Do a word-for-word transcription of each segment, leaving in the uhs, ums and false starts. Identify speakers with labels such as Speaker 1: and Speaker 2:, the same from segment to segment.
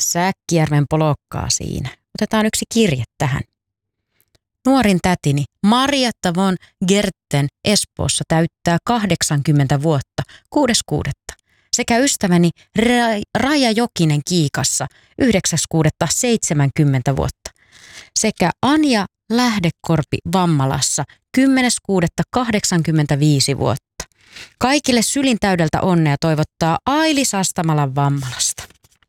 Speaker 1: Säkkijärven polokkaa siinä. Otetaan yksi kirje tähän. Nuorin tätini Marietta von Gerten Espoossa täyttää kahdeksankymmentä vuotta kuudes kuudetta sekä ystäväni Ra- Raija Jokinen Kiikassa yhdeksäs kuudetta seitsemänkymmentä vuotta sekä Anja Lähdekorpi Vammalassa kymmenes kuudetta kahdeksankymmentäviisi vuotta. Kaikille sylin täydeltä onnea toivottaa Ailis Astamalan Vammalasta.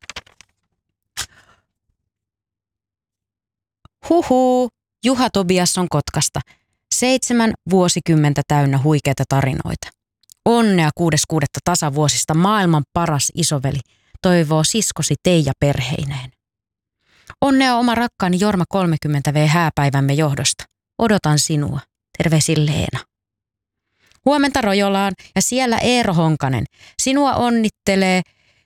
Speaker 1: Huhuu, Juha Tobias on Kotkasta. Seitsemän vuosikymmentä täynnä huikeita tarinoita. Onnea kuudes kuudetta tasavuosista maailman paras isoveli, toivoo siskosi Teija perheineen. Onnea oma rakkaani Jorma kolmekymmentä vuotta hääpäivämme johdosta. Odotan sinua. Terveisin Leena. Huomenta Rojolaan ja siellä Eero Honkanen. Sinua onnittelee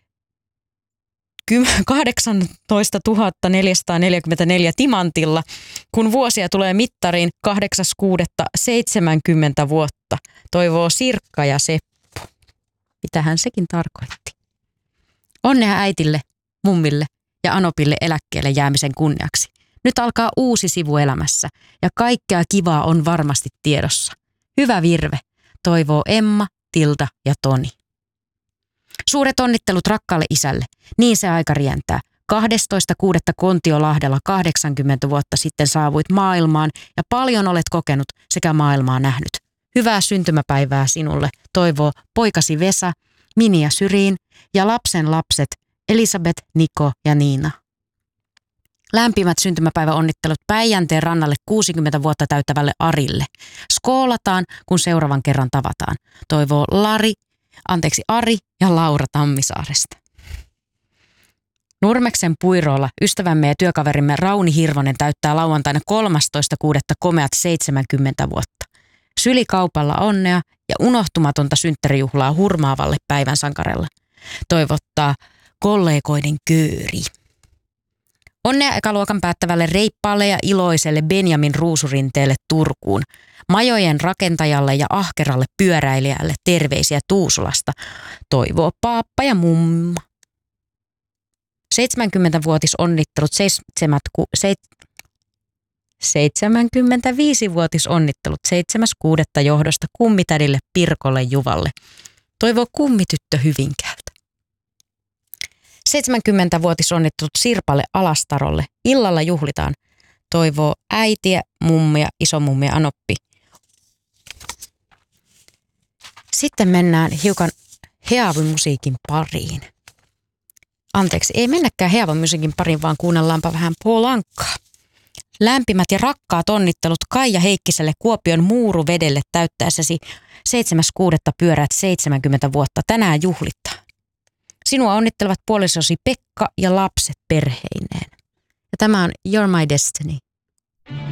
Speaker 1: kahdeksantoistatuhatta neljäsataaneljäkymmentäneljä timantilla, kun vuosia tulee mittariin kahdeksas kuudetta seitsemänkymmentä vuotta, toivoo Sirkka ja Seppo. Mitähän sekin tarkoitti? Onnea äitille, mummille ja Anopille eläkkeelle jäämisen kunniaksi. Nyt alkaa uusi sivu elämässä ja kaikkea kivaa on varmasti tiedossa. Hyvä virve, toivoo Emma, Tilda ja Toni. Suuret onnittelut rakkaalle isälle. Niin se aika rientää. kahdestoista kuudetta Kontiolahdella kahdeksankymmentä vuotta sitten saavuit maailmaan ja paljon olet kokenut sekä maailmaa nähnyt. Hyvää syntymäpäivää sinulle, toivoo poikasi Vesa, Mini ja Syriin ja lapsen lapset Elisabeth, Niko ja Niina. Lämpimät syntymäpäiväonnittelut Päijänteen rannalle kuusikymmentä vuotta täyttävälle Arille. Skoolataan, kun seuraavan kerran tavataan, toivoo Lari, anteeksi Ari ja Laura Tammisaaresta. Nurmeksen puiroolla ystävämme ja työkaverimme Rauni Hirvonen täyttää lauantaina kolmastoista kuudetta komeat seitsemänkymmentä vuotta. Sylikaupalla onnea ja unohtumatonta synttärijuhlaa hurmaavalle päivän sankarelle. Toivottaa kollegoiden kööri. Onnea ekaluokan päättävälle reippaalle ja iloiselle Benjamin Ruusurinteelle Turkuun. Majojen rakentajalle ja ahkeralle pyöräilijälle terveisiä Tuusulasta, toivoo paappa ja mumma. seitsemänkymmentävuotisonnittelut seitsemät, ku, seit, seitsemänkymmentäviisivuotisonnittelut seitsemäs kuudetta johdosta kummitädille Pirkolle Juvalle, toivoo kummityttö Hyvinkäältä. seitsemänkymmentävuotisonnittelut Sirpalle Alastarolle, illalla juhlitaan, toivoo äitiä, mummia, isomummia Anoppi. Sitten mennään hiukan heavymusiikin pariin. Anteeksi, ei mennäkään heavymusiikin pariin, vaan kuunnellaanpa vähän Paul Ankaa. Lämpimät ja rakkaat onnittelut Kaija Heikkiselle Kuopion Muuruvedelle täyttäessäsi seitsemäs kuudetta pyöräät seitsemänkymmentä vuotta. Tänään juhlittaa. Sinua onnittelevat puolisosi Pekka ja lapset perheineen. Ja tämä on You're My Destiny.